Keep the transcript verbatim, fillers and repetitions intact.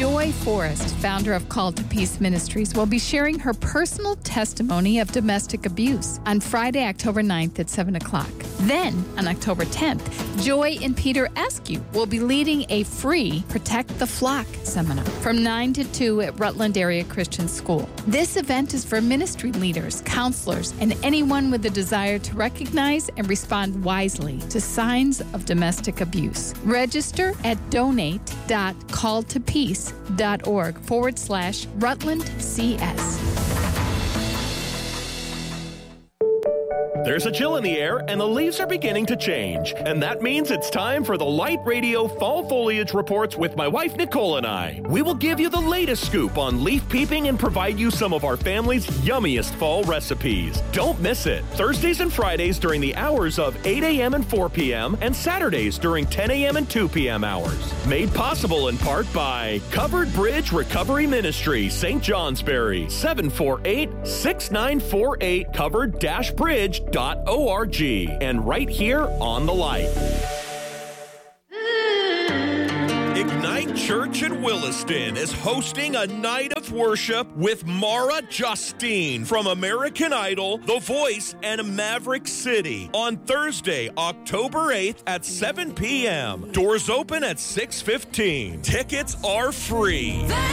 Joy Forrest, founder of Call to Peace Ministries, will be sharing her personal testimony of domestic abuse on Friday, October ninth at seven o'clock. Then, on October tenth, Joy and Peter Askew will be leading a free Protect the Flock seminar from nine to two at Rutland Area Christian School. This event is for ministry leaders, counselors, and anyone with a desire to recognize and respond wisely to signs of domestic abuse. Register at donate.calltopeace.org forward slash Rutland CS. There's a chill in the air, and the leaves are beginning to change. And that means it's time for the Light Radio Fall Foliage Reports with my wife, Nicole, and I. We will give you the latest scoop on leaf peeping and provide you some of our family's yummiest fall recipes. Don't miss it. Thursdays and Fridays during the hours of eight a.m. and four p.m. and Saturdays during ten a.m. and two p.m. hours. Made possible in part by Covered Bridge Recovery Ministry, Saint Johnsbury, seven four eight, six nine four eight, covered bridge dot org, and right here on the Light. Ignite Church in Williston is hosting a night of worship with Mara Justine from American Idol, The Voice, and Maverick City on Thursday, October eighth at seven p.m. Doors open at six fifteen. Tickets are free.